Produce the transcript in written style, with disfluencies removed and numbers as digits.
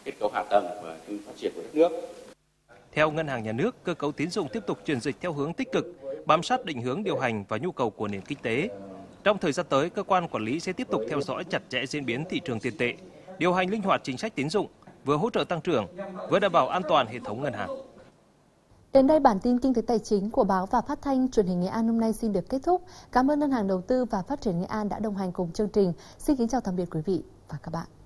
kết cấu hạ tầng và phát triển của đất nước. Theo Ngân hàng Nhà nước, cơ cấu tín dụng tiếp tục chuyển dịch theo hướng tích cực, bám sát định hướng điều hành và nhu cầu của nền kinh tế. Trong thời gian tới, cơ quan quản lý sẽ tiếp tục theo dõi chặt chẽ diễn biến thị trường tiền tệ, điều hành linh hoạt chính sách tín dụng, vừa hỗ trợ tăng trưởng, vừa đảm bảo an toàn hệ thống ngân hàng. Đến đây bản tin kinh tế tài chính của báo và phát thanh truyền hình Nghệ An hôm nay xin được kết thúc. Cảm ơn Ngân hàng Đầu tư và Phát triển Nghệ An đã đồng hành cùng chương trình. Xin kính chào tạm biệt quý vị và các bạn.